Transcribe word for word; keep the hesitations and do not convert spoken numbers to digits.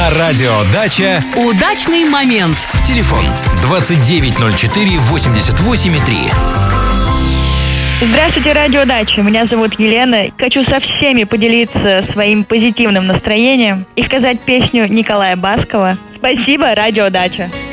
На радио «Дача» удачный момент. Телефон двадцать девять ноль четыре восемьдесят восемь три. Здравствуйте, радио «Дача». Меня зовут Елена. Хочу со всеми поделиться своим позитивным настроением и сказать песню Николая Баскова. Спасибо, радио «Дача».